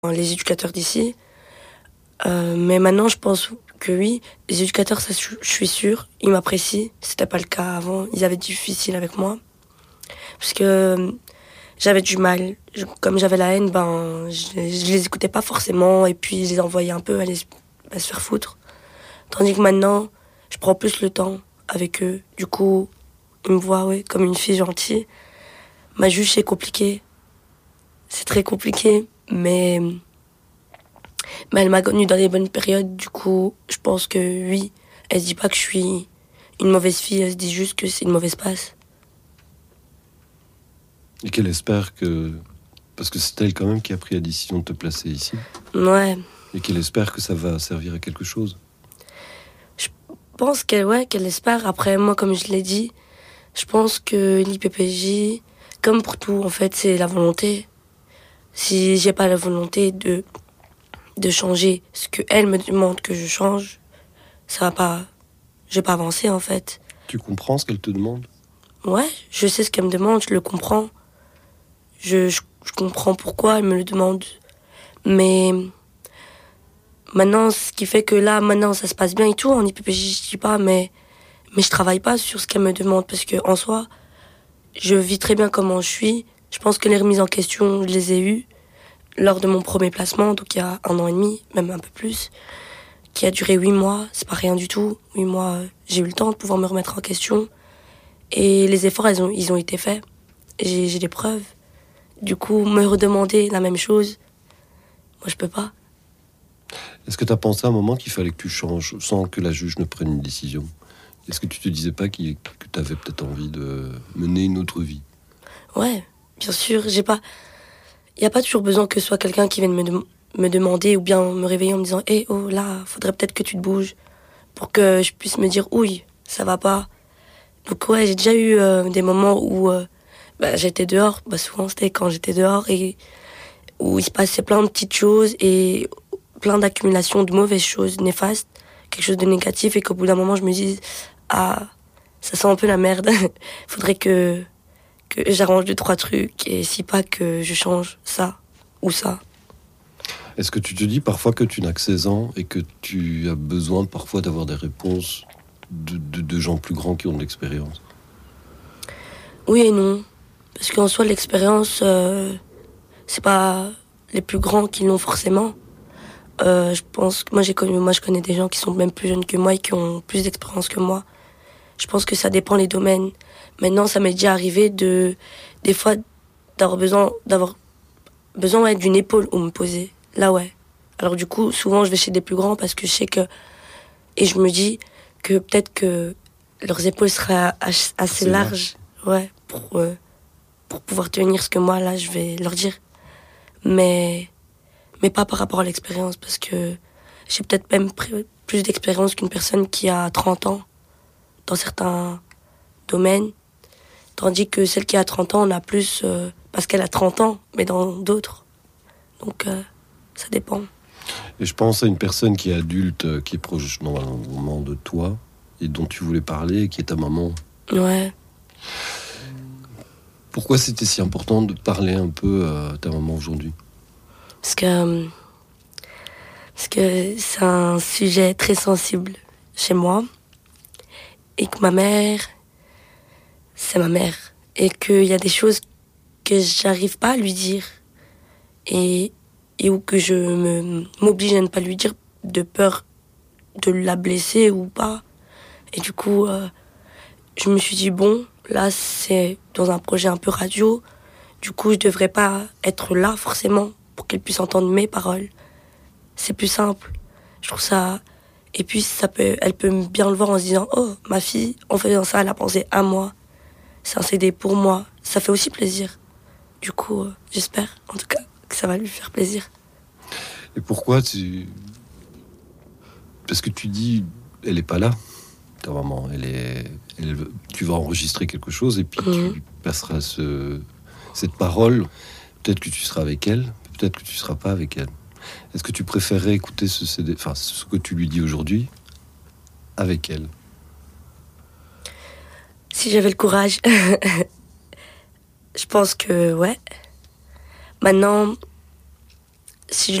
les éducateurs d'ici. Mais maintenant, je pense que oui, les éducateurs, ça, je suis sûre, ils m'apprécient. C'était pas le cas avant. Ils avaient difficile avec moi. Parce que j'avais du mal. Comme j'avais la haine, je les écoutais pas forcément. Et puis, je les envoyais un peu à se faire foutre. Tandis que maintenant, je prends plus le temps avec eux. Du coup, ils me voient, ouais, comme une fille gentille. Ma juge, c'est compliqué. C'est très compliqué. Mais elle m'a connue dans les bonnes périodes, du coup, je pense que oui. Elle se dit pas que je suis une mauvaise fille, elle se dit juste que c'est une mauvaise passe. Et qu'elle espère que... Parce que c'est elle quand même qui a pris la décision de te placer ici. Ouais. Et qu'elle espère que ça va servir à quelque chose. Je pense qu'elle espère. Après, moi, comme je l'ai dit, je pense que l'IPPJ, comme pour tout, en fait, c'est la volonté. Si j'ai pas la volonté de changer ce que elle me demande que je change, ça va pas... Je vais pas avancer, en fait. Tu comprends ce qu'elle te demande ? Ouais, je sais ce qu'elle me demande, je le comprends. Je comprends pourquoi elle me le demande. Mais maintenant, ce qui fait que là, maintenant, ça se passe bien et tout, en IPPJ, je dis pas, mais je travaille pas sur ce qu'elle me demande parce que, en soi, je vis très bien comment je suis. Je pense que les remises en question, je les ai eues lors de mon premier placement, donc il y a 1 an et demi, même un peu plus, qui a duré 8 mois. C'est pas rien du tout. 8 mois, j'ai eu le temps de pouvoir me remettre en question. Et les efforts, ils ont été faits. J'ai des preuves. Du coup, me redemander la même chose, moi, je peux pas. Est-ce que tu as pensé à un moment qu'il fallait que tu changes sans que la juge ne prenne une décision ? Est-ce que tu te disais pas que tu avais peut-être envie de mener une autre vie ? Ouais, bien sûr, j'ai pas... Il y a pas toujours besoin que ce soit quelqu'un qui vienne me demander ou bien me réveiller en me disant « Eh, oh, là, faudrait peut-être que tu te bouges » pour que je puisse me dire « Oui, ça va pas ». Donc ouais, j'ai déjà eu des moments où j'étais dehors. Souvent, c'était quand j'étais dehors et où il se passait plein de petites choses et plein d'accumulations de mauvaises choses néfastes, quelque chose de négatif, et qu'au bout d'un moment, je me dis « Ah, ça sent un peu la merde. Faudrait que j'arrange 2, 3 trucs, et si pas que je change ça ou ça. » Est-ce que tu te dis parfois que tu n'as que 16 ans et que tu as besoin parfois d'avoir des réponses de gens plus grands qui ont de l'expérience ? Oui et non. Parce qu'en soi, l'expérience, c'est pas les plus grands qui l'ont forcément. Je pense que moi, je connais des gens qui sont même plus jeunes que moi et qui ont plus d'expérience que moi. Je pense que ça dépend les domaines. Maintenant, ça m'est déjà arrivé des fois, d'avoir besoin ouais, d'une épaule où me poser. Là, ouais. Alors du coup, souvent, je vais chez des plus grands parce que je sais que... Et je me dis que peut-être que leurs épaules seraient assez larges, ouais, pour pouvoir tenir ce que moi, là, je vais leur dire. Mais pas par rapport à l'expérience, parce que j'ai peut-être même plus d'expérience qu'une personne qui a 30 ans dans certains domaines, tandis que celle qui a 30 ans en a plus parce qu'elle a 30 ans, mais dans d'autres. Donc, ça dépend. Et je pense à une personne qui est adulte, qui est proche normalement de toi, et dont tu voulais parler, qui est ta maman. Ouais. Pourquoi c'était si important de parler un peu à ta maman aujourd'hui ? Parce que c'est un sujet très sensible chez moi. Et que ma mère, c'est ma mère. Et qu'il y a des choses que j'arrive pas à lui dire. Et ou que m'oblige à ne pas lui dire de peur de la blesser ou pas. Et du coup, je me suis dit, bon, là, c'est dans un projet un peu radio. Du coup, je devrais pas être là, forcément, pour qu'elle puisse entendre mes paroles. C'est plus simple. Je trouve ça... Et puis, elle peut bien le voir en se disant, oh, ma fille, en faisant ça, elle a pensé à moi. C'est un CD pour moi. Ça fait aussi plaisir. Du coup, j'espère, en tout cas, que ça va lui faire plaisir. Et pourquoi Parce que tu dis, elle est pas là, ta maman. Tu vas enregistrer quelque chose et puis tu passeras cette parole. Peut-être que tu seras avec elle, peut-être que tu seras pas avec elle. Est-ce que tu préférerais écouter ce CD, enfin ce que tu lui dis aujourd'hui, avec elle ? Si j'avais le courage, je pense que ouais. Maintenant, si je